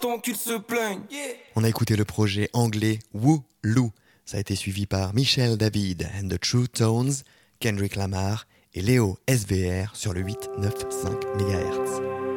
tant qu'ils se plaignent. On a écouté le projet anglais Woo-Loo. Ça a été suivi par Michel David and the True Tones, Kendrick Lamar et Léo SVR sur le 895 MHz.